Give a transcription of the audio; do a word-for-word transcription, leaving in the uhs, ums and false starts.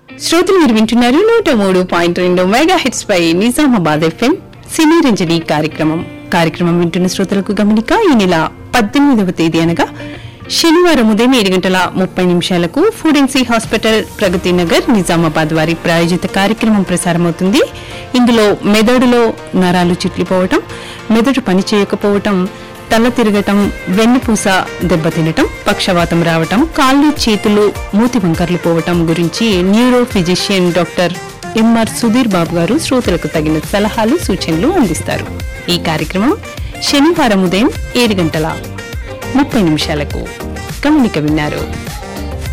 శ్రోతలు మీరు వింటున్నారు నూట మూడు పాయింట్ రెండు మెగా హిట్స్ పై నిజామాబాద్ ఎఫ్ఎం సినీ రంజని కార్యక్రమం కార్యక్రమం వింటున్న శ్రోతలకు గమనిక ఈ నెల పద్దెనిమిదవ తేదీ అనగా శనివారం ఉదయం ఏడు గంటల ముప్పై నిమిషాలకు ఫుడెన్సీ హాస్పిటల్ ప్రగతి నగర్ నిజామాబాద్ వారి ప్రాయోజిత కార్యక్రమం ప్రసారమవుతుంది. ఇందులో మెదడులో నరాలు చిట్లిపోవటం, మెదడు పనిచేయకపోవటం, తల తిరగటం, వెన్నుపూస దెబ్బతినటం, పక్షవాతం రావటం, కాళ్ళు చేతులు మూతి వంకర్లు పోవటం గురించి neuro physician doctor MR Sudheer Babu గారు శ్రోతలకు తగిన సలహాలు సూచనలు అందిస్తారు. ఈ కార్యక్రమం శనివారం ఉదయం ఏడు గంటల ముప్పై నిమిషాలకు గమనిక విన్నారు.